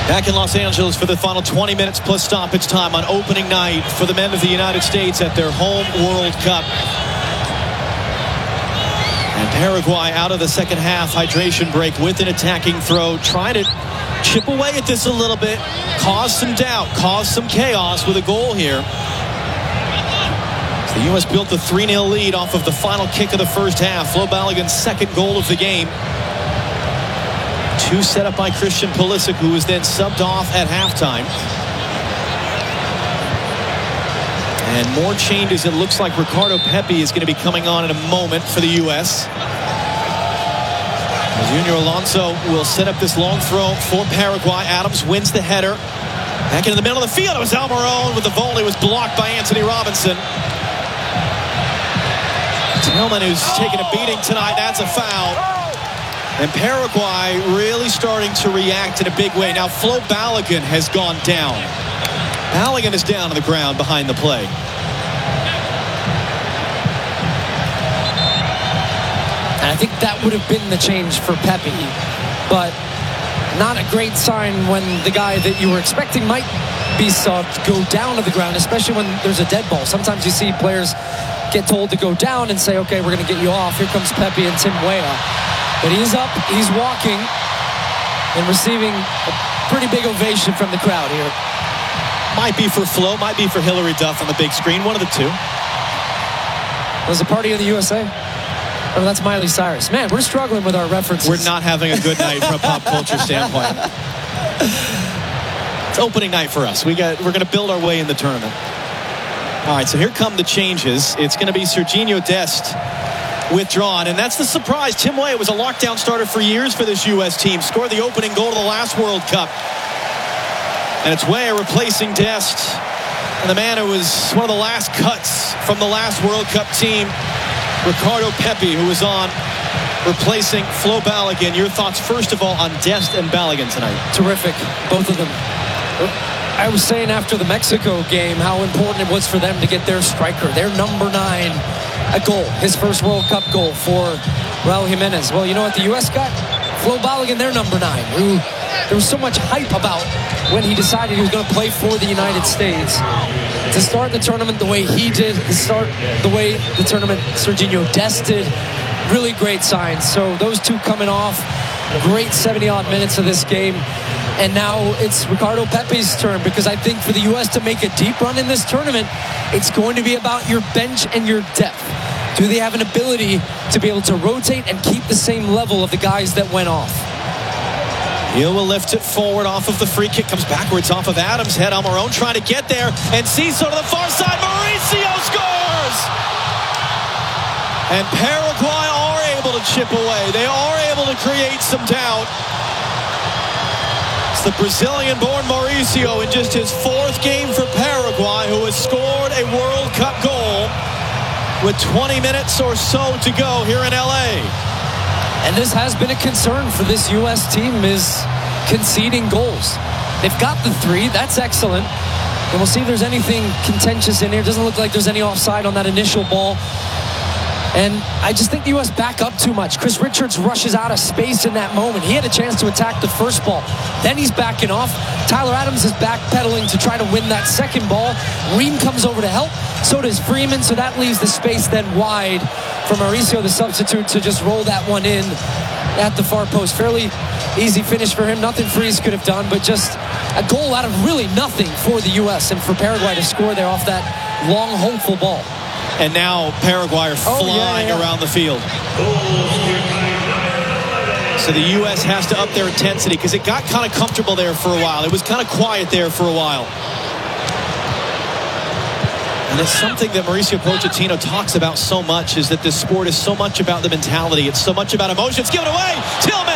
Back in Los Angeles for the final 20 minutes plus stoppage time on opening night for the men of the United States at their home World Cup. And Paraguay out of the second half hydration break with an attacking throw. Trying to chip away at this a little bit. Cause some doubt. Cause some chaos with a goal here. So the U.S. built the 3-0 lead off of the final kick of the first half. Flo Balogun's second goal of the game. Two set up by Christian Pulisic, who was then subbed off at halftime. And more changes. It looks like Ricardo Pepi is going to be coming on in a moment for the U.S. Junior Alonso will set up this long throw for Paraguay. Adams wins the header. Back into the middle of the field. It was Almiron with the volley. Was blocked by Anthony Robinson. Tillman, who's taking a beating tonight. That's a foul. And Paraguay really starting to react in a big way. Now Flo Balogun has gone down. Balogun is down on the ground behind the play. And I think that would have been the change for Pepi. But not a great sign when the guy that you were expecting might be subbed go down to the ground, especially when there's a dead ball. Sometimes you see players get told to go down and say, okay, we're going to get you off. Here comes Pepi and Tim Weah. But he's up, he's walking, and receiving a pretty big ovation from the crowd here. Might be for Flo, might be for Hillary Duff on the big screen, one of the two. Was a party in the USA? Oh, that's Miley Cyrus. Man, we're struggling with our references. We're not having a good night from a pop culture standpoint. It's opening night for us. We're going to build our way in the tournament. All right, so here come the changes. It's going to be Sergiño Dest withdrawn, and that's the surprise. Tim Weah was a lockdown starter for years for this U.S. team. Scored the opening goal of the last World Cup. And it's Weah replacing Dest. And the man who was one of the last cuts from the last World Cup team, Ricardo Pepi, who was on, replacing Flo Balogun. Your thoughts, first of all, on Dest and Balogun tonight? Terrific, both of them. I was saying after the Mexico game how important it was for them to get their striker, their number 9, a goal, his first World Cup goal for Raul Jimenez. Well, you know what the U.S. got? Flo Balogun, their number 9, who there was so much hype about when he decided he was going to play for the United States. To start the tournament the way he did, to start the way the tournament Sergiño Dest did, really great signs. So those two coming off, great 70-odd minutes of this game. And now it's Ricardo Pepi's turn, because I think for the U.S. to make a deep run in this tournament, it's going to be about your bench and your depth. Do they have an ability to be able to rotate and keep the same level of the guys that went off? Hill will lift it forward off of the free kick. Comes backwards off of Adams' head. Almiron trying to get there. And Ciso to the far side. Mauricio scores! And Paraguay are able to chip away. They are able to create some doubt. It's the Brazilian-born Mauricio in just his 4th game for Paraguay, who has scored a World Cup goal with 20 minutes or so to go here in L.A. And this has been a concern for this U.S. team, is conceding goals. They've got the 3. That's excellent. And we'll see if there's anything contentious in here. It doesn't look like there's any offside on that initial ball. And I just think the U.S. back up too much. Chris Richards rushes out of space in that moment. He had a chance to attack the first ball. Then he's backing off. Tyler Adams is backpedaling to try to win that second ball. Ream comes over to help. So does Freeman. So that leaves the space then wide for Mauricio, the substitute, to just roll that one in at the far post. Fairly easy finish for him. Nothing Freeze could have done, but just a goal out of really nothing for the U.S. and for Paraguay to score there off that long, hopeful ball. And now Paraguay are flying around the field. So the U.S. has to up their intensity, because it got kind of comfortable there for a while. It was kind of quiet there for a while. And it's something that Mauricio Pochettino talks about so much, is that this sport is so much about the mentality. It's so much about emotions. Give it away. Tillman